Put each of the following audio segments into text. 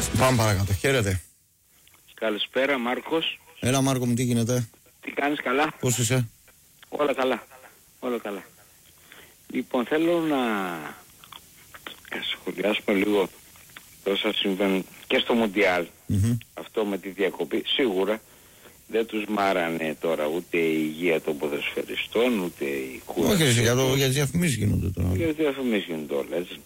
Πάμε παρακάτω. Χαίρετε. Καλησπέρα, Μάρκος. Έλα, Μάρκο μου, τι γίνεται? Τι κάνεις, καλά? Πώς είσαι? Όλα καλά. Όλα καλά. Λοιπόν, θέλω να σχολιάσουμε λίγο όσα συμβαίνουν και στο Μουντιάλ. Αυτό με τη διακοπή. Σίγουρα δεν τους μάρανε τώρα ούτε η υγεία των ποδοσφαιριστών, ούτε η κούραση. Όχι, για τις διαφημίσεις γίνονται τώρα. Για τις διαφημίσεις γίνονται όλα, έτσι.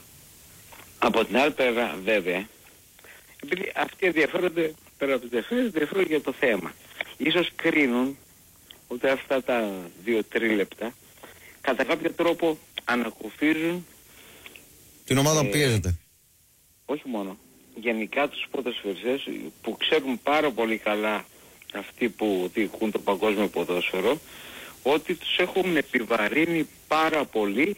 Από την άλλη πέρα, βέβαια, επειδή αυτοί ενδιαφέρονται, πέρα από το ενδιαφέρονται για το θέμα. Ίσως κρίνουν ότι αυτά τα 2-3 λεπτά κατά κάποιο τρόπο ανακουφίζουν την ομάδα που πιέζεται. Όχι μόνο. Γενικά τους ποδοσφαιριστές που ξέρουν πάρα πολύ καλά αυτοί που διοικούν το παγκόσμιο ποδόσφαιρο, ότι τους έχουν επιβαρύνει πάρα πολύ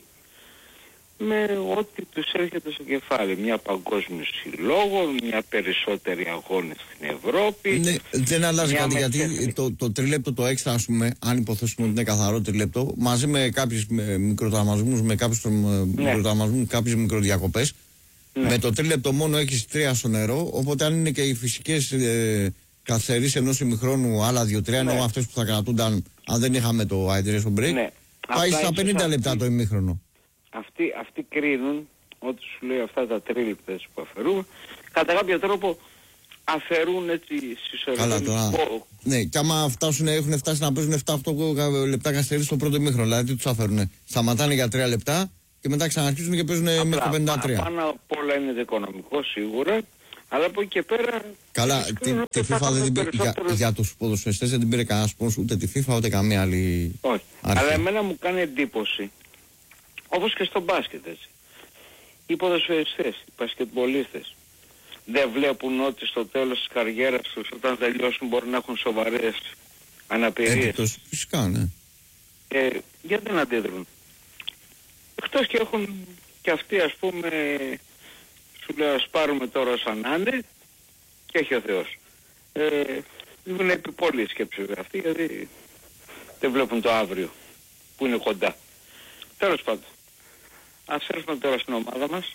με ό,τι τους έρχεται στο κεφάλι. Μια παγκόσμιο συλλόγο, μια περισσότερη αγώνες στην Ευρώπη. Ναι, δεν αλλάζει κάτι γιατί το τρίλεπτο το έξτρα, ας πούμε, αν υποθέσουμε ότι είναι καθαρό τρίλεπτο, μαζί με κάποιους μικροτραυματισμούς, με κάποιες μικροδιακοπές, με το τρίλεπτο μόνο έχεις 3 στο νερό, οπότε αν είναι και οι φυσικές καθυστερήσεις ενός ημιχρόνου, άλλα 2-3, ενώ αυτές που θα κρατούνταν αν δεν είχαμε το hydration break, πάει στα 50 λεπτά το ημίχρονο. Αυτοί κρίνουν ότι σου λέει αυτά τα τρίλεπτες που αφαιρούν, κατά κάποιο τρόπο αφαιρούν έτσι καλά τώρα. Ναι, και άμα έχουν φτάσει να παίζουν 7-8 λεπτά καθυστερήσεις στο πρώτο ημίχρονο, δηλαδή τι τους αφαίρουνε? Σταματάνε για 3 λεπτά και μετά ξαναρχίζουν και παίζουν μέχρι το 53. Πάνω απ' όλα είναι το οικονομικό σίγουρα, αλλά από εκεί και πέρα. Καλά, τη FIFA δεν την πήρε, για τους ποδοσφαιριστές δεν την πήρε κανένα σπόνσορ, ούτε τη FIFA ούτε καμία άλλη. Όχι. Αλλά εμένα μου κάνει εντύπωση, όπως και στο μπάσκετ, έτσι. Οι ποδοσφαιριστές, οι μπασκετμπολίστες δεν βλέπουν ότι στο τέλος της καριέρας τους, όταν τελειώσουν, μπορεί να έχουν σοβαρές αναπηρίες. Φυσικά, ναι. Γιατί δεν αντίδρουν? Εκτός και έχουν και αυτοί, ας πούμε, σου λέω ας πάρουμε τώρα σαν να είναι και έχει ο Θεός. Είναι επιπόλη σκέψη αυτή, γιατί δεν βλέπουν το αύριο που είναι κοντά. Τέλος πάντων, ας έρθουμε τώρα στην ομάδα μας.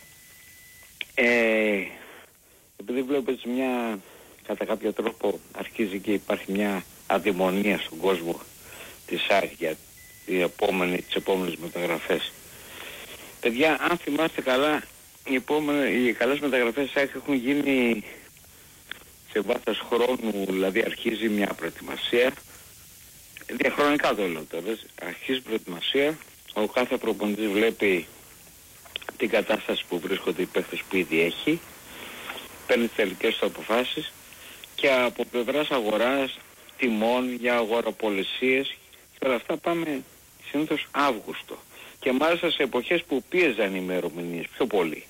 Επειδή βλέπω έτσι μια, κατά κάποιο τρόπο αρχίζει και υπάρχει μια αδαιμονία στον κόσμο της ΑΕΚ για τις επόμενες μεταγραφές. Παιδιά, αν θυμάστε καλά, οι καλές μεταγραφές της ΑΕΚ έχουν γίνει σε βάθος χρόνου, δηλαδή αρχίζει μια προετοιμασία. Διαχρονικά το λέω τώρα, αρχίζει προετοιμασία, ο κάθε προπονητής βλέπει την κατάσταση που βρίσκονται οι παίχτες που ήδη έχει, παίρνει τις τελικές του αποφάσεις και από πλευράς αγοράς, τιμών για αγοραπολισίες και όλα αυτά πάμε συνήθως Αύγουστο και μάλιστα σε εποχές που πίεζαν οι ημερομηνίες πιο πολύ.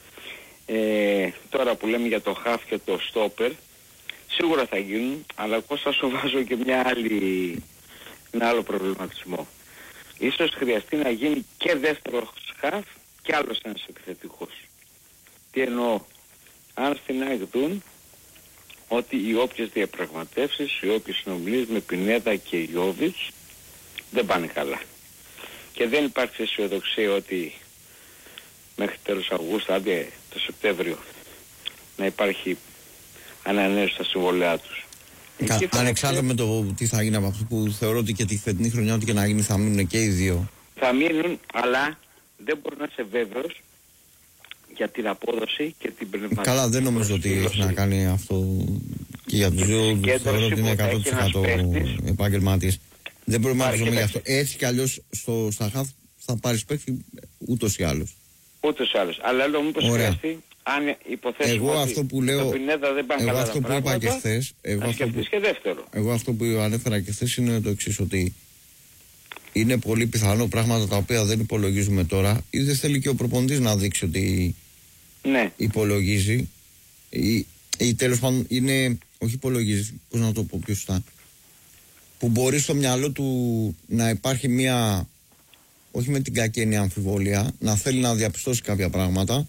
Τώρα που λέμε για το χαφ και το στόπερ σίγουρα θα γίνουν, αλλά εγώ θα σου βάζω και ένα άλλο προβληματισμό. Ίσως χρειαστεί να γίνει και δεύτερο χαφ και άλλος ένας επιθετικός. Τι εννοώ? Αν στην ΑΕΚ δουν ότι οι όποιες διαπραγματεύσεις, οι όποιες συνομιλίες με Πινέδα και Γιόβιτς δεν πάνε καλά και δεν υπάρχει αισιοδοξία ότι μέχρι τέλος Αυγούστου, άντε το Σεπτέμβριο, να υπάρχει ανανέωση στα συμβολέα τους. Ανεξάρτητα με το τι θα γίνει από αυτό που θεωρώ ότι και τη φετινή χρονιά, ό,τι και να γίνει θα μείνουν και οι δύο. Θα μείνουν, αλλά δεν μπορεί να είσαι βέβαιος για την απόδοση και την πνευματική. Καλά, δεν νομίζω ότι έχει να κάνει αυτό και για τους δύο. Θεωρώ ότι είναι 100% επαγγελματίες. Δεν μπορούμε να βρούμε γι' αυτό. Έτσι κι αλλιώς στα χαφ θα πάρεις παίκτη ούτως ή άλλως. Ούτως ή άλλως. Αλλά λέω μήπως χρειαστεί, αν υποθέσουμε ότι το Πινέδα δεν πάνε καλά τα πράγματα, να σκεφτείς και δεύτερο. Εγώ αυτό που ανέφερα και χθες είναι το εξής, ότι είναι πολύ πιθανό πράγματα τα οποία δεν υπολογίζουμε τώρα, ή δεν θέλει και ο προπονητής να δείξει ότι υπολογίζει, ή τέλος πάντων είναι, όχι υπολογίζει, πώς να το πω πιο σωστά, που μπορεί στο μυαλό του να υπάρχει μια, όχι με την κακή έννοια αμφιβολία, να θέλει να διαπιστώσει κάποια πράγματα,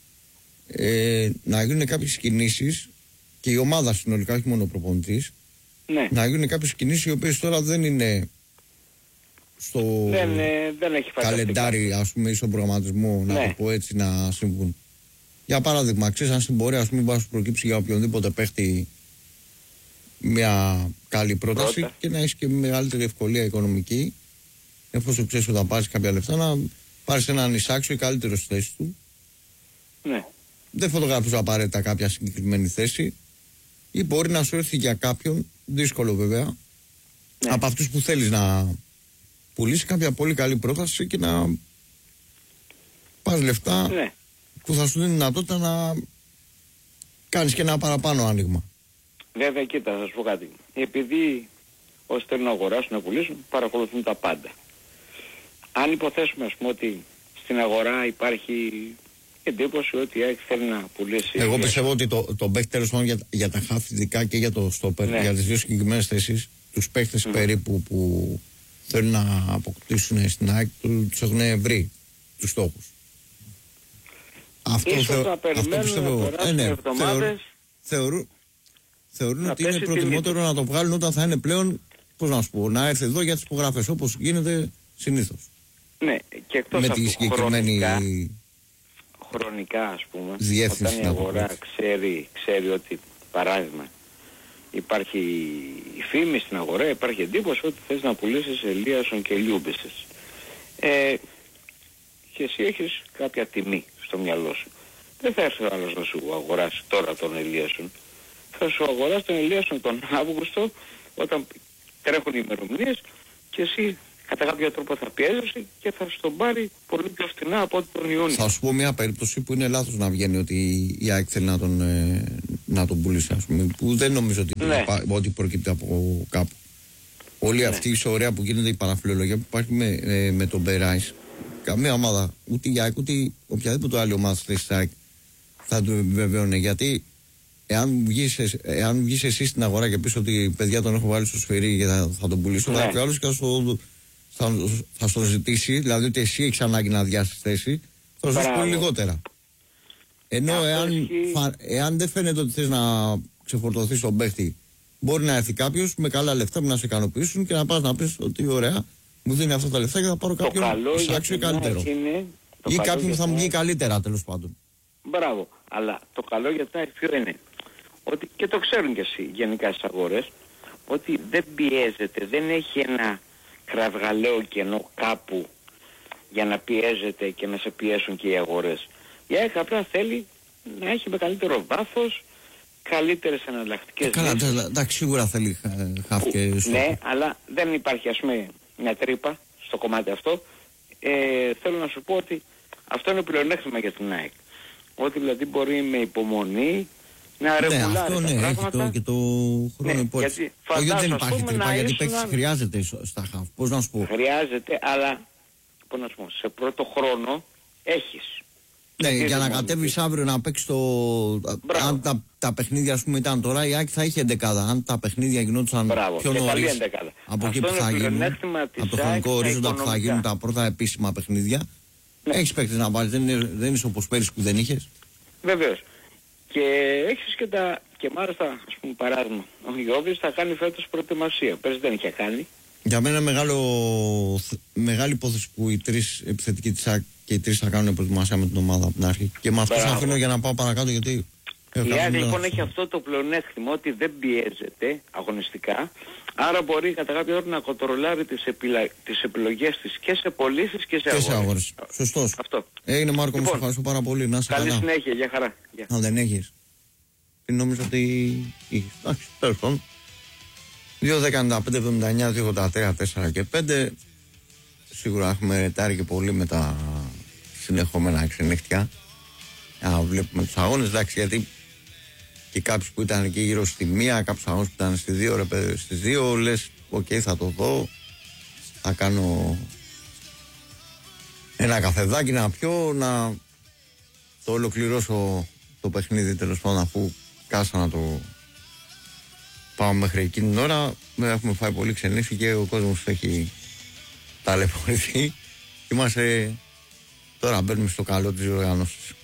να γίνουν κάποιες κινήσεις και η ομάδα συνολικά, όχι μόνο ο προπονητής, να γίνουν κάποιες κινήσεις οι οποίες τώρα δεν είναι στο δεν έχει καλεντάρι, ας πούμε, ή στον προγραμματισμό, να το πω έτσι, να συμβούν. Για παράδειγμα, ξέρεις, αν στην πορεία μπορεί να σου προκύψει για οποιονδήποτε παίχτη μια καλή πρόταση και να έχει και μεγαλύτερη ευκολία οικονομική, εφόσον ξέρεις ότι θα πάρεις κάποια λεφτά, να πάρεις έναν εισάξιο ή καλύτερο στη θέση του. Ναι. Δεν φωτογραφίζω απαραίτητα κάποια συγκεκριμένη θέση, ή μπορεί να σου έρθει για κάποιον, δύσκολο βέβαια, ναι, από αυτούς που θέλεις να πουλήσει κάποια πολύ καλή πρόταση και να πας λεφτά, ναι, που θα σου δίνει δυνατότητα να κάνεις και ένα παραπάνω άνοιγμα. Βέβαια, κοίτα, θα σου πω κάτι. Επειδή όσοι θέλουν να αγοράσουν, να πουλήσουν, παρακολουθούν τα πάντα. Αν υποθέσουμε, ας πούμε, ότι στην αγορά υπάρχει εντύπωση ότι θέλει να πουλήσει. Εγώ πιστεύω ότι το παίχτη, τέλος πάντων, για τα χαφ, ειδικά και για το στόπερ, ναι, για τις δύο συγκεκριμένες θέσεις, τους παίχτες περίπου που θέλουν να αποκτήσουν στην ΑΕΚ, τους έχουν βρει τους στόχους. Αυτό πιστεύω. Θεωρούν ότι είναι προτιμότερο να το βγάλουν όταν θα είναι πλέον, πώς να σου πω, να έρθει εδώ για τις υπογραφές, όπως γίνεται συνήθως. Ναι, και εκτός με τη συγκεκριμένη χρονικά, ας πούμε, διεύθυνση, όταν η αγορά ξέρει ότι, παράδειγμα, υπάρχει η φήμη στην αγορά, υπάρχει εντύπωση ότι θες να πουλήσεις Ελίασον και Λιούμπισες. Και εσύ έχεις κάποια τιμή στο μυαλό σου. Δεν θα έρθει ο άλλος να σου αγοράσει τώρα τον Ελίασον. Θα σου αγοράσει τον Ελίασον τον Αύγουστο, όταν τρέχουν οι ημερομηνίες, και εσύ κατά κάποιο τρόπο θα πιέζεσαι και θα σου τον πάρει πολύ πιο φθηνά από ό,τι τον Ιούνιο. Θα σου πω μια περίπτωση που είναι λάθος να βγαίνει ότι η ΑΕΚ θέλει να τον πουλήσει, ας πούμε, που δεν νομίζω ότι, ναι, ότι προκύπτει από κάπου. Όλη, ναι, αυτή η ισορρέα που γίνεται, η παραφιλολογία που υπάρχει με τον Μπεράις, καμία ομάδα, ούτε η ΑΕΚ ούτε οποιαδήποτε άλλη ομάδα της ΑΕΚ θα το επιβεβαίωνε. Γιατί εάν βγεις εσύ στην αγορά και πεις ότι παιδιά τον έχω βάλει στο σφυρί και θα τον πουλήσω, ναι, θα έρθει ο άλλος και θα στο ζητήσει, δηλαδή ότι εσύ έχεις ανάγκη να αδειάσεις θέση, θα σου δώσει πολύ λιγότερα. Ενώ εάν δεν φαίνεται ότι θες να ξεφορτωθείς τον παίχτη, μπορεί να έρθει κάποιος με καλά λεφτά που να σε ικανοποιήσουν και να πας να πεις ότι ωραία, μου δίνει αυτά τα λεφτά και θα πάρω κάποιον εισάξιο καλύτερο. Ή κάποιον που θα μου βγει καλύτερα, τέλος πάντων. Μπράβο. Αλλά το καλό για τα ποιο είναι? Ότι, και το ξέρουν και εσύ γενικά στις αγορές, ότι δεν πιέζεται, δεν έχει ένα κραυγαλαίο κενό κάπου για να πιέζεται και να σε πιέσουν και οι αγορές. Η ΑΕΚ απλά θέλει να έχει μεγαλύτερο βάθος, καλύτερες εναλλακτικές λύσεις. Καλά, εντάξει, σίγουρα θέλει χαφ και στόχο. Ναι, αλλά δεν υπάρχει, ας πούμε, μια τρύπα στο κομμάτι αυτό. Θέλω να σου πω ότι αυτό είναι πλεονέκτημα για την ΑΕΚ. Ότι δηλαδή μπορεί με υπομονή να ρεγουλάρει, αυτό, τα πράγματα. Έχει και το χρόνο υπόψη. Όχι ότι δεν υπάρχει τρύπα, γιατί παίκτης χρειάζεται στα χαφ. Πώς να σου πω. Χρειάζεται, αλλά πώς να σου πω, σε πρώτο χρόνο έχεις. Ναι, για να κατέβεις αύριο να παίξεις το. Αν τα παιχνίδια, ας πούμε, ήταν τώρα, η ΑΕΚ θα είχε 11. Αν τα παιχνίδια γινόντουσαν πιο νωρίς από εκεί που θα γίνουν, από το χρονικό ορίζοντα που θα γίνουν τα πρώτα επίσημα παιχνίδια, ναι, έχεις παίκτες να βάλεις. Δεν είσαι όπως πέρυσι που δεν είχες. Βεβαίως. Και έχεις και μάλιστα, ας πούμε, παράδειγμα, ο Γιώβης θα κάνει φέτος προετοιμασία. Πέρυσι δεν είχε κάνει. Για μένα μεγάλη υπόθεση που οι τρεις επιθετικοί της ΑΕΚ και οι τρεις θα κάνουν προετοιμασία με την ομάδα από την αρχή. Και με αυτούς αφήνω για να πάω παρακάτω, γιατί. Η ΑΕΚ λοιπόν έχει αυτό το πλεονέκτημα ότι δεν πιέζεται αγωνιστικά, άρα μπορεί κατά κάποιο τρόπο να κοντρολάρει τις επιλογές της και σε πωλήσεις και σε αγορές. Σωστός. Αυτό. Έγινε, Μάρκο, μου, σε ευχαριστώ πάρα πολύ. Να είσαι καλή καλά. συνέχεια, για χαρά. Αν δεν έχεις. Νομίζω ότι είχες. Εντάξει, τέλος πάντων. 2-10-95-79-283-4 και 5. Σίγουρα έχουμε ρετάρει και πολύ με τα συνεχόμενα εξενύχτια. Βλέπουμε τους αγώνες, εντάξει, γιατί και κάποιους που ήταν εκεί γύρω στη 1, κάποιους αγώνες που ήταν στις 2, στις 2, λες, οκ, θα το δω, θα κάνω ένα καφεδάκι να πιω, να το ολοκληρώσω το παιχνίδι, τέλος πάντων, αφού κάσα να το πάω μέχρι εκείνη την ώρα. Έχουμε φάει πολύ ξενύχτη και ο κόσμος έχει ταλαιπωρηθεί. Είμαστε τώρα, μπαίνουμε στο καλό της οργάνωσης.